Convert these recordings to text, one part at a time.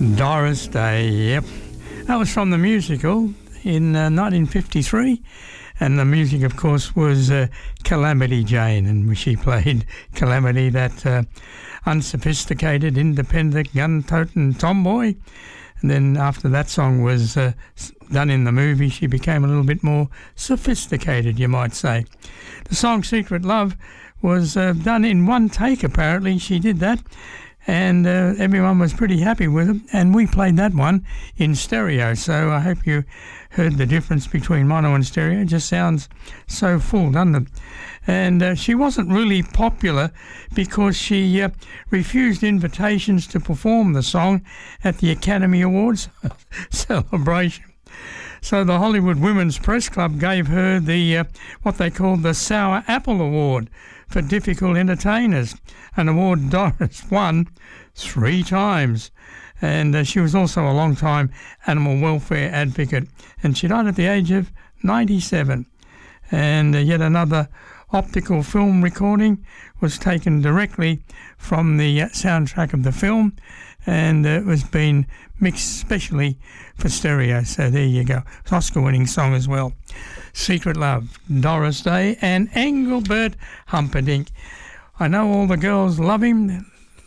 Doris Day, yep. That was from the musical in 1953, and the music, of course, was Calamity Jane, and she played Calamity, that unsophisticated, independent, gun-toting tomboy. And then after that song was done in the movie, she became a little bit more sophisticated, you might say. The song Secret Love was done in one take, apparently. She did that, and everyone was pretty happy with it, and we played that one in stereo. So I hope you heard the difference between mono and stereo. It just sounds so full, doesn't it? And she wasn't really popular because she refused invitations to perform the song at the Academy Awards celebration. So the Hollywood Women's Press Club gave her the what they called the Sour Apple Award for Difficult Entertainers, an award Doris won 3 times. And she was also a long-time animal welfare advocate, and she died at the age of 97. And yet another optical film recording was taken directly from the soundtrack of the film, and it was being mixed specially for stereo. So there you go. It's an Oscar-winning song as well. Secret Love, Doris Day and Engelbert Humperdinck. I know all the girls love him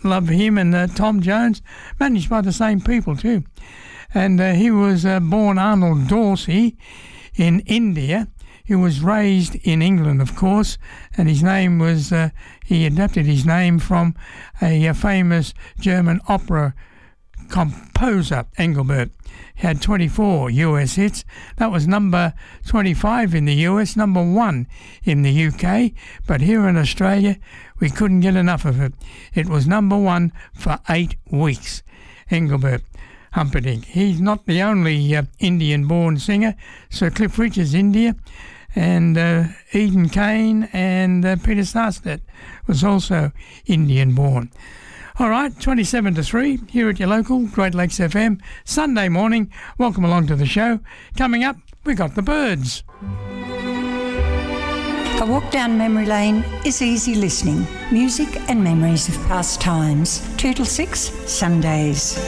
and Tom Jones, managed by the same people too. And he was born Arnold Dorsey in India. He was raised in England, of course, and his name was, he adapted his name from a famous German opera composer, Engelbert. He had 24 US hits. That was number 25 in the US, number 1 in the UK, but here in Australia, we couldn't get enough of it. It was number 1 for 8 weeks. Engelbert Humperdinck. He's not the only Indian-born singer. Sir Cliff Richard's India, and Eden Kane and Peter Sarstedt was also Indian-born. All right, 27 to 3 here at your local Great Lakes FM, Sunday morning. Welcome along to the show. Coming up, we got the Byrds. A walk down memory lane is easy listening. Music and memories of past times. 2 till 6, Sundays.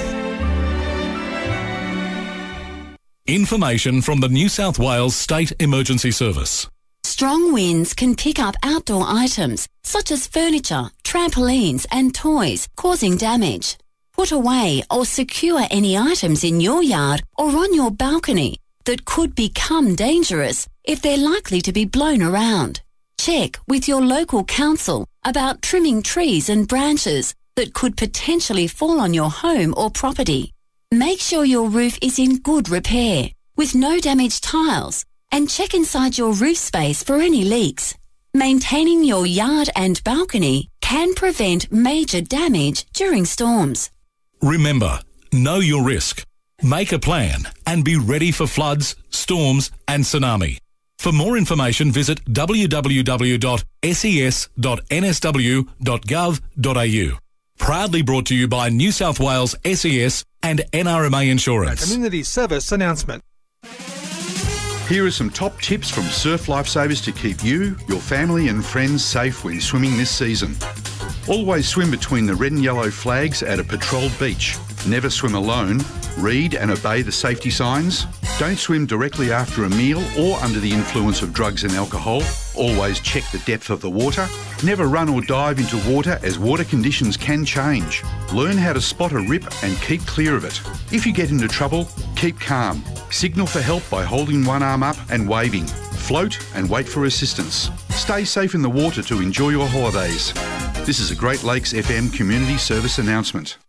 Information from the New South Wales State Emergency Service. Strong winds can pick up outdoor items such as furniture, trampolines and toys, causing damage. Put away or secure any items in your yard or on your balcony that could become dangerous if they're likely to be blown around. Check with your local council about trimming trees and branches that could potentially fall on your home or property. Make sure your roof is in good repair, with no damaged tiles, and check inside your roof space for any leaks. Maintaining your yard and balcony can prevent major damage during storms. Remember, know your risk. Make a plan and be ready for floods, storms and tsunami. For more information, visit www.ses.nsw.gov.au. Proudly brought to you by New South Wales SES and NRMA Insurance. Community service announcement. Here are some top tips from Surf Lifesavers to keep you, your family and friends safe when swimming this season. Always swim between the red and yellow flags at a patrolled beach. Never swim alone. Read and obey the safety signs. Don't swim directly after a meal or under the influence of drugs and alcohol. Always check the depth of the water. Never run or dive into water as water conditions can change. Learn how to spot a rip and keep clear of it. If you get into trouble, keep calm. Signal for help by holding one arm up and waving. Float and wait for assistance. Stay safe in the water to enjoy your holidays. This is a Great Lakes FM community service announcement.